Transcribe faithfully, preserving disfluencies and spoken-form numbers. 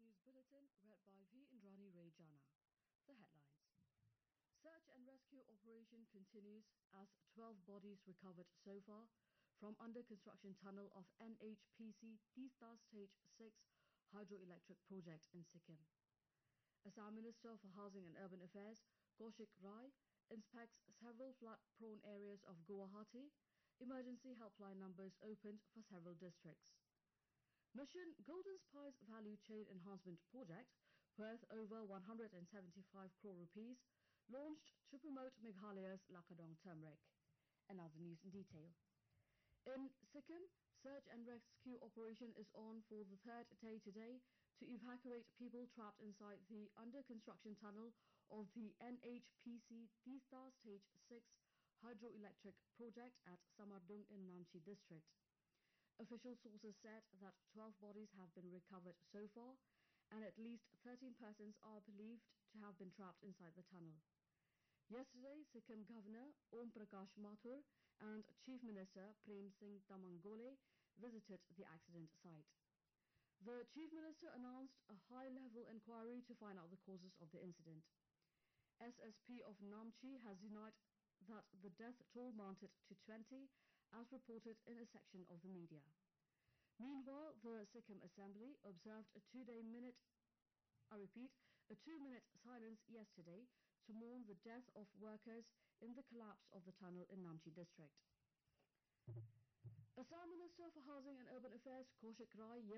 News Bulletin read by V. Indrani Rejana. The headlines. Search and rescue operation continues as twelve bodies recovered so far from under construction tunnel of N H P C Teesta Stage six hydroelectric project in Sikkim. Assam Minister for Housing and Urban Affairs Kaushik Rai inspects several flood-prone areas of Guwahati. Emergency helpline numbers opened for several districts. Mission Golden Spice Value Chain Enhancement Project, worth over one hundred seventy-five crore rupees, launched to promote Meghalaya's Lakadong turmeric. And now the news in detail. In Sikkim, search and rescue operation is on for the third day today to evacuate people trapped inside the under-construction tunnel of the N H P C Teesta Stage six hydroelectric project at Samardung in Namchi district. Official sources said that twelve bodies have been recovered so far, and at least thirteen persons are believed to have been trapped inside the tunnel. Yesterday, Sikkim Governor Om Prakash Mathur and Chief Minister Prem Singh Tamangole visited the accident site. The Chief Minister announced a high-level inquiry to find out the causes of the incident. S S P of Namchi has denied that the death toll mounted to twenty, as reported in a section of the media. Meanwhile, the Sikkim Assembly observed a two-day minute, I repeat, a two-minute silence yesterday to mourn the death of workers in the collapse of the tunnel in Namchi district. Assam Minister for Housing and Urban Affairs Kaushik Rai